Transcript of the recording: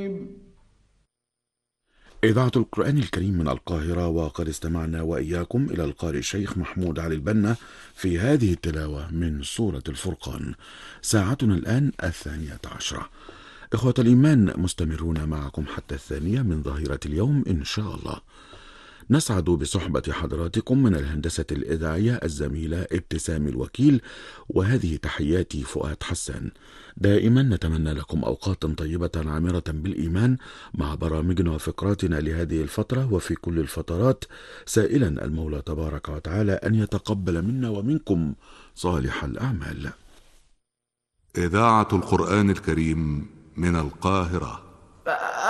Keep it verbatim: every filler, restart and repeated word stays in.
إذاعة القرآن الكريم من القاهرة، وقد استمعنا وإياكم إلى القارئ الشيخ محمود علي البنا في هذه التلاوة من سورة الفرقان. ساعتنا الآن الثانية عشرة. إخوة الإيمان، مستمرون معكم حتى الثانية من ظهيرة اليوم إن شاء الله. نسعد بصحبة حضراتكم من الهندسة الإذاعية الزميلة ابتسام الوكيل، وهذه تحياتي فؤاد حسان. دائما نتمنى لكم أوقات طيبة عامرة بالإيمان مع برامجنا وفقراتنا لهذه الفترة وفي كل الفترات، سائلا المولى تبارك وتعالى أن يتقبل منا ومنكم صالح الأعمال. إذاعة القرآن الكريم من القاهرة.